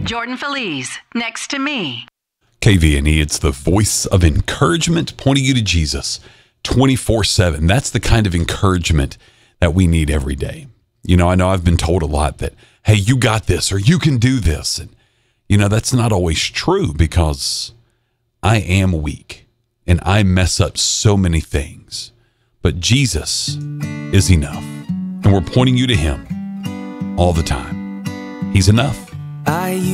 Jordan Feliz, Next to Me. KVNE, it's the voice of encouragement pointing you to Jesus 24/7. That's the kind of encouragement that we need every day. You know I've been told a lot that, hey, you got this or you can do this. And, that's not always true because I am weak and I mess up so many things. But Jesus is enough. And we're pointing you to him all the time. He's enough.